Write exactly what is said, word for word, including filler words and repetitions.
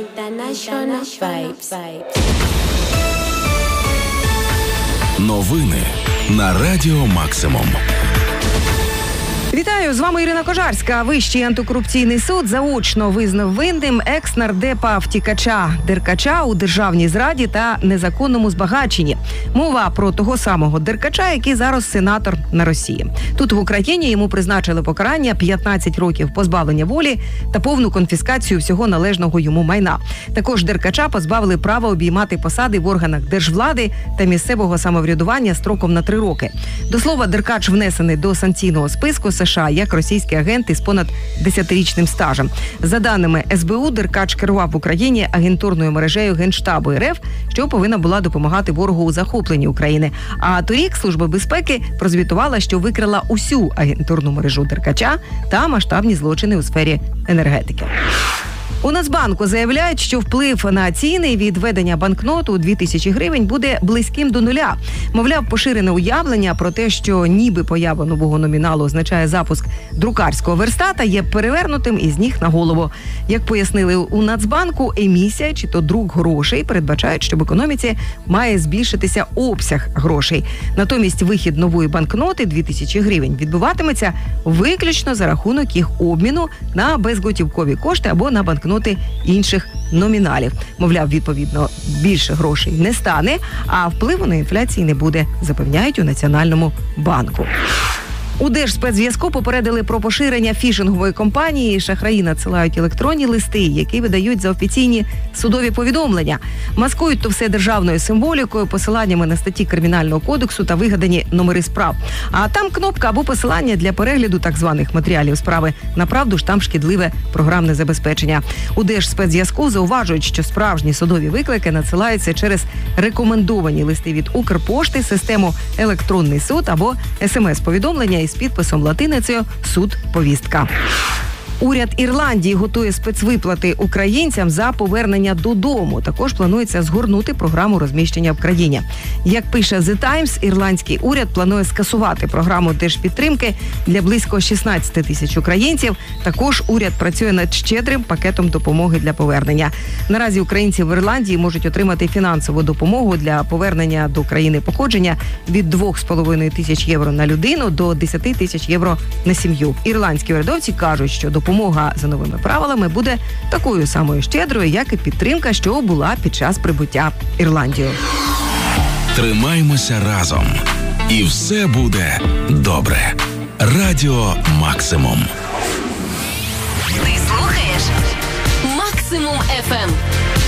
International Vibes. Новини на Радіо Максимум. Вітаю, з вами Ірина Кожарська. Вищий антикорупційний суд заочно визнав винним екс-нардепа втікача Деркача у державній зраді та незаконному збагаченні. Мова про того самого Деркача, який зараз сенатор на Росії. Тут в Україні йому призначили покарання п'ятнадцять років позбавлення волі та повну конфіскацію всього належного йому майна. Також Деркача позбавили права обіймати посади в органах держвлади та місцевого самоврядування строком на три роки. До слова, Деркач внесений до санкційного списку США як російський агент із понад десятирічним стажем. За даними ес бе у, Деркач керував в Україні агентурною мережею Генштабу РФ, що повинна була допомагати ворогу у захопленні України. А торік Служба безпеки прозвітувала, що викрила усю агентурну мережу Деркача та масштабні злочини у сфері енергетики. У Нацбанку заявляють, що вплив на ціни від введення банкнот у дві тисячі гривень буде близьким до нуля. Мовляв, поширене уявлення про те, що ніби поява нового номіналу означає запуск друкарського верстата, є перевернутим із ніг на голову. Як пояснили у Нацбанку, емісія чи то друк грошей передбачають, що в економіці має збільшитися обсяг грошей. Натомість вихід нової банкноти дві тисячі гривень відбуватиметься виключно за рахунок їх обміну на безготівкові кошти або на банкноти інших номіналів. Мовляв, відповідно, більше грошей не стане, а впливу на інфляцію не буде, запевняють у Національному банку. У Держспецзв'язку попередили про поширення фішингової кампанії. Шахраї надсилають електронні листи, які видають за офіційні судові повідомлення. Маскують то все державною символікою, посиланнями на статті Кримінального кодексу та вигадані номери справ. А там кнопка або посилання для перегляду так званих матеріалів справи. Направду ж там шкідливе програмне забезпечення. У Держспецзв'язку зауважують, що справжні судові виклики надсилаються через рекомендовані листи від Укрпошти, систему електронний суд або ес ем ес-повідомлення із підписом латиницею «Суд-повістка». Уряд Ірландії готує спецвиплати українцям за повернення додому. Також планується згорнути програму розміщення в країні. Як пише The Times, ірландський уряд планує скасувати програму держпідтримки для близько шістнадцять тисяч українців. Також уряд працює над щедрим пакетом допомоги для повернення. Наразі українці в Ірландії можуть отримати фінансову допомогу для повернення до країни походження від двох з половиною тисяч євро на людину до десять тисяч євро на сім'ю. Ірландські урядовці кажуть, що допомога Допомога за новими правилами буде такою самою щедрою, як і підтримка, що була під час прибуття в Ірландію. Тримаймося разом. І все буде добре. Радіо Максимум. Ти слухаєш Максимум еф ем.